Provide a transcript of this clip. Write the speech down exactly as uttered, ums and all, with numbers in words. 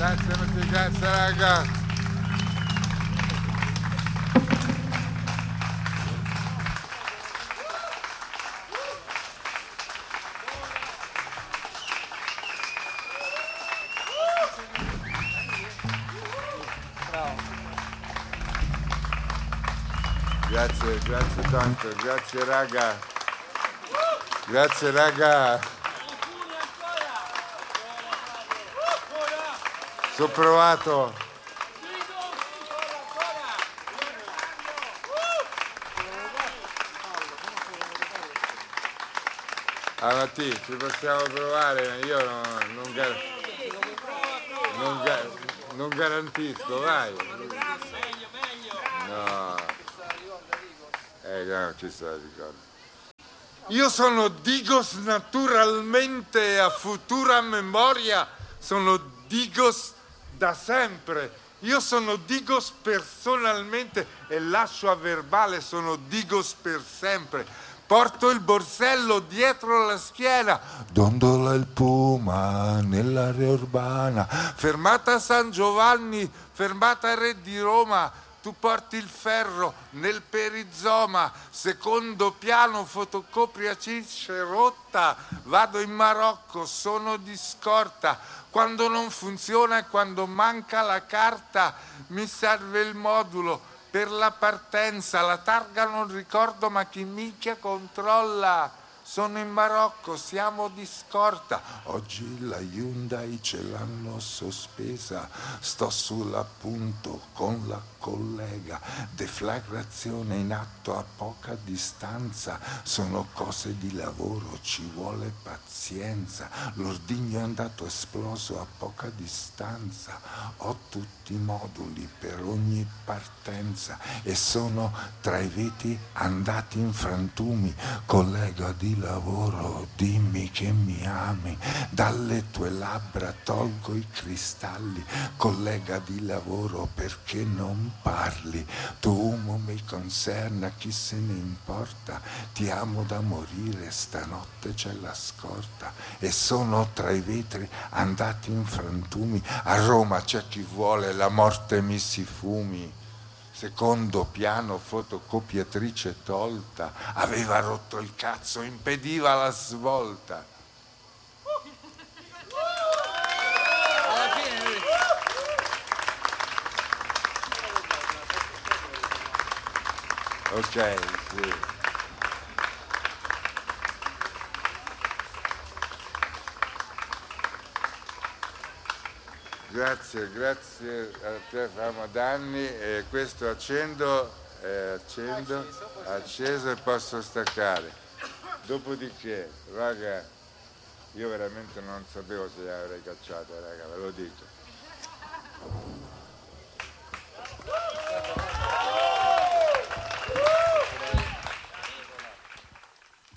Grazie, Mattia, grazie raga. Grazie, grazie tanto, grazie raga. Grazie raga. Sono provato. Ah Mattia, ci possiamo provare, io non, non, gar- non, gar- non garantisco, vai. No. Eh no, ci sta, ricordo. Io sono Digos naturalmente, a futura memoria, sono Digos da sempre. Io sono Digos personalmente e lascio a verbale, sono Digos per sempre. Porto il borsello dietro la schiena, dondola il puma nell'area urbana. Fermata San Giovanni, fermata Re di Roma. Tu porti il ferro nel perizoma, secondo piano, fotocopiatrice rotta, vado in Marocco, sono di scorta, quando non funziona e quando manca la carta mi serve il modulo per la partenza, la targa non ricordo ma chi minchia controlla. Sono in Marocco, siamo di scorta. Oggi la Hyundai ce l'hanno sospesa. Sto sull'appunto con la collega. Deflagrazione in atto a poca distanza. Sono cose di lavoro, ci vuole pazienza. L'ordigno è andato esploso a poca distanza. Ho tutti i moduli per ogni partenza e sono tra i veti andati in frantumi. Collega di lavoro, dimmi che mi ami, dalle tue labbra tolgo i cristalli. Collega di lavoro, perché non parli? Tu uomo mi concerna, chi se ne importa? Ti amo da morire, stanotte c'è la scorta. E sono tra i vetri andati in frantumi. A Roma c'è chi vuole la morte mi si fumi. Secondo piano, fotocopiatrice tolta, aveva rotto il cazzo, impediva la svolta. Ok, sì. Grazie, grazie a te Ramadanni, e questo accendo, eh, accendo, acceso e posso staccare. Dopodiché, raga, io veramente non sapevo se avrei cacciato, raga, ve lo dico.